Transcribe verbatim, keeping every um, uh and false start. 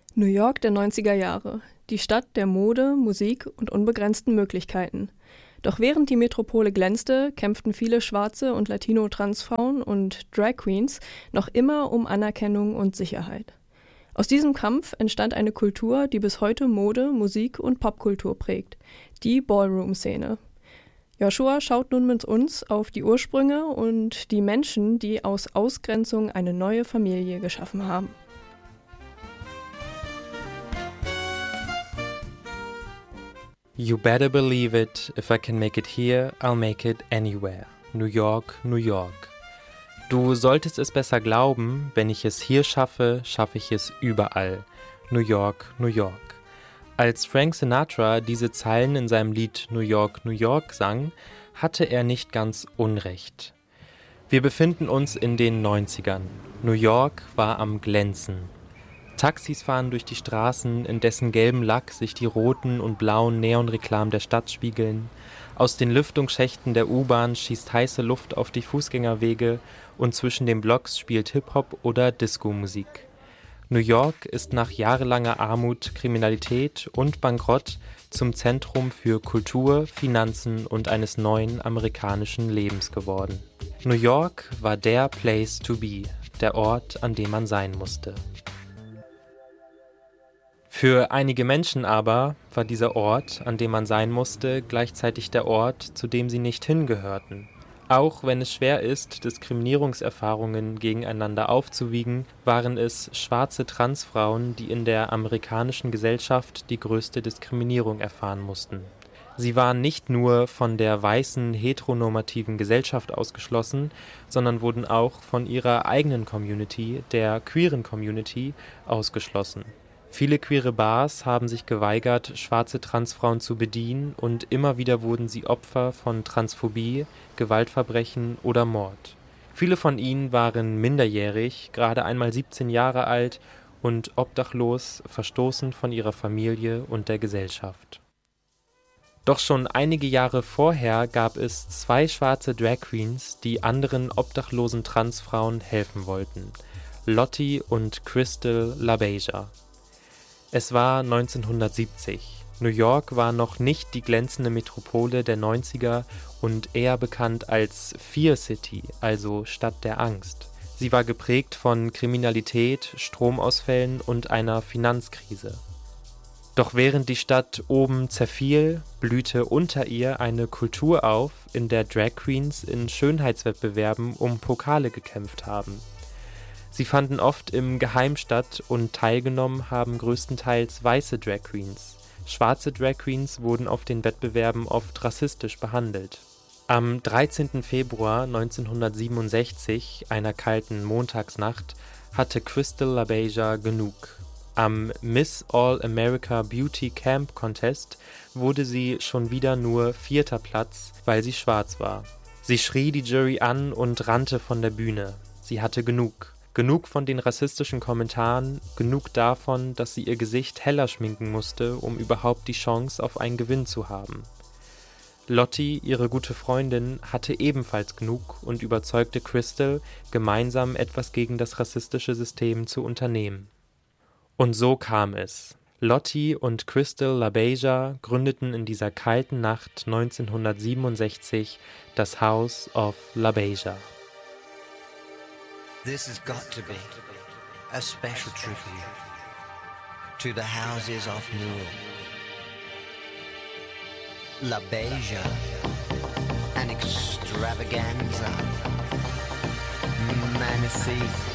New York der neunziger Jahre. Die Stadt der Mode, Musik und unbegrenzten Möglichkeiten. Doch während die Metropole glänzte, kämpften viele schwarze und Latino-Transfrauen und Drag Queens noch immer um Anerkennung und Sicherheit. Aus diesem Kampf entstand eine Kultur, die bis heute Mode, Musik und Popkultur prägt, die Ballroom-Szene. Joshua schaut nun mit uns auf die Ursprünge und die Menschen, die aus Ausgrenzung eine neue Familie geschaffen haben. You better believe it, if I can make it here, I'll make it anywhere. New York, New York. Du solltest es besser glauben, wenn ich es hier schaffe, schaffe ich es überall. New York, New York. Als Frank Sinatra diese Zeilen in seinem Lied New York, New York sang, hatte er nicht ganz Unrecht. Wir befinden uns in den neunzigern. New York war am Glänzen. Taxis fahren durch die Straßen, in dessen gelben Lack sich die roten und blauen Neonreklamen der Stadt spiegeln. Aus den Lüftungsschächten der U-Bahn schießt heiße Luft auf die Fußgängerwege und zwischen den Blocks spielt Hip-Hop oder Disco-Musik. New York ist nach jahrelanger Armut, Kriminalität und Bankrott zum Zentrum für Kultur, Finanzen und eines neuen amerikanischen Lebens geworden. New York war der Place to be, der Ort, an dem man sein musste. Für einige Menschen aber war dieser Ort, an dem man sein musste, gleichzeitig der Ort, zu dem sie nicht hingehörten. Auch wenn es schwer ist, Diskriminierungserfahrungen gegeneinander aufzuwiegen, waren es schwarze Transfrauen, die in der amerikanischen Gesellschaft die größte Diskriminierung erfahren mussten. Sie waren nicht nur von der weißen, heteronormativen Gesellschaft ausgeschlossen, sondern wurden auch von ihrer eigenen Community, der queeren Community, ausgeschlossen. Viele queere Bars haben sich geweigert, schwarze Transfrauen zu bedienen, und immer wieder wurden sie Opfer von Transphobie, Gewaltverbrechen oder Mord. Viele von ihnen waren minderjährig, gerade einmal siebzehn Jahre alt und obdachlos, verstoßen von ihrer Familie und der Gesellschaft. Doch schon einige Jahre vorher gab es zwei schwarze Drag Queens, die anderen obdachlosen Transfrauen helfen wollten: Lottie und Crystal LaBeija. Es war neunzehnhundertsiebzig. New York war noch nicht die glänzende Metropole der neunziger und eher bekannt als Fear City, also Stadt der Angst. Sie war geprägt von Kriminalität, Stromausfällen und einer Finanzkrise. Doch während die Stadt oben zerfiel, blühte unter ihr eine Kultur auf, in der Drag Queens in Schönheitswettbewerben um Pokale gekämpft haben. Sie fanden oft im Geheim statt und teilgenommen haben größtenteils weiße Drag Queens. Schwarze Drag Queens wurden auf den Wettbewerben oft rassistisch behandelt. Am dreizehnten Februar neunzehnhundertsiebenundsechzig, einer kalten Montagsnacht, hatte Crystal LaBeija genug. Am Miss All-America Beauty Camp Contest wurde sie schon wieder nur vierter Platz, weil sie schwarz war. Sie schrie die Jury an und rannte von der Bühne. Sie hatte genug. Genug von den rassistischen Kommentaren, genug davon, dass sie ihr Gesicht heller schminken musste, um überhaupt die Chance auf einen Gewinn zu haben. Lottie, ihre gute Freundin, hatte ebenfalls genug und überzeugte Crystal, gemeinsam etwas gegen das rassistische System zu unternehmen. Und so kam es. Lottie und Crystal LaBeija gründeten in dieser kalten Nacht neunzehnhundertsiebenundsechzig das House of LaBeija. This has got to be a special tribute to the houses of New York. LaBeija, an extravaganza, magnifique.